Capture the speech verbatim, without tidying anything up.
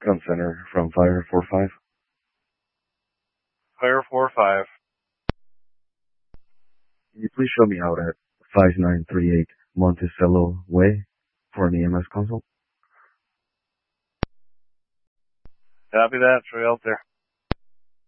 Recon Center from Fire four five. Fire four five. Can you please show me out at five nine three eight Monticello Way for an E M S consult? Copy that. Show you out there.